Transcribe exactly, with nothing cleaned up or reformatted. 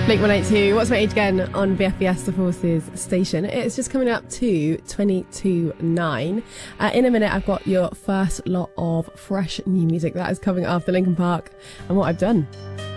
Blink one eighty-two, What's My Age Again on V F B S, the Forces station. It's just coming up to twenty-two nine. Uh, in a minute, I've got your first lot of fresh new music that is coming after Linkin Park and What I've Done.